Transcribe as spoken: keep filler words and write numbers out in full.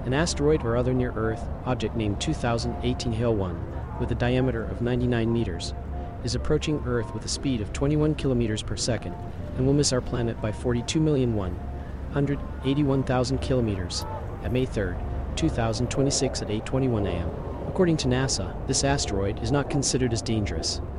An asteroid or other near-Earth object named two thousand eighteen Hale one, with a diameter of ninety-nine meters, is approaching Earth with a speed of twenty-one kilometers per second and will miss our planet by forty-two million one hundred eighty-one thousand kilometers at May third, two thousand twenty-six at eight twenty-one a m According to NASA, this asteroid is not considered as dangerous